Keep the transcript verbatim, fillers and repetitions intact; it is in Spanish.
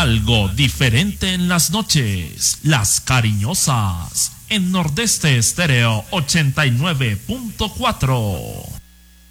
Algo diferente en las noches. Las Cariñosas. En Nordeste Estéreo ochenta y nueve punto cuatro.